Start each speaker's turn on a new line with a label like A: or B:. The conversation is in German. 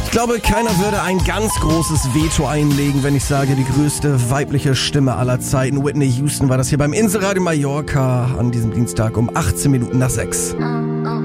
A: Ich glaube, keiner würde ein ganz großes Veto einlegen, wenn ich sage, die größte weibliche Stimme aller Zeiten. Whitney Houston war das hier beim Inselradio Mallorca an diesem Dienstag um 18 Minuten nach 6.